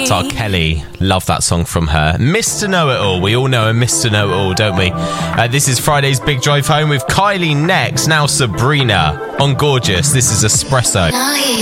That's R. Kelly. Love that song from her. Mr. Know-It-All. We all know a Mr. Know-It-All, don't we? This is Friday's Big Drive Home with Kylie next. Now Sabrina on Gorgeous. This is Espresso.